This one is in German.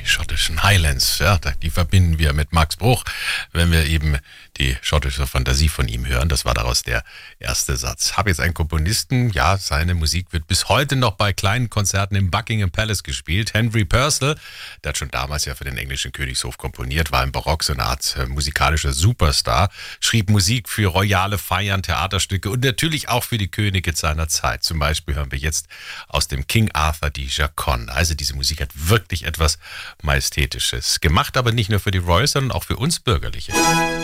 schottischen Highlands. Ja, die verbinden wir mit Max Bruch, wenn wir eben die schottische Fantasie von ihm hören. Das war daraus der erste Satz. Habe jetzt einen Komponisten, ja, seine Musik wird bis heute noch bei kleinen Konzerten im Buckingham Palace gespielt. Henry Purcell, der hat schon damals ja für den englischen Königshof komponiert, war im Barock so eine Art musikalischer Superstar, schrieb Musik für royale Feiern, Theaterstücke und natürlich auch für die Könige seiner Zeit. Zum Beispiel hören wir jetzt aus dem King Arthur die Joconde. Also diese Musik hat wirklich etwas Majestätisches. Gemacht aber nicht nur für die Royals, sondern auch für uns Bürgerliche.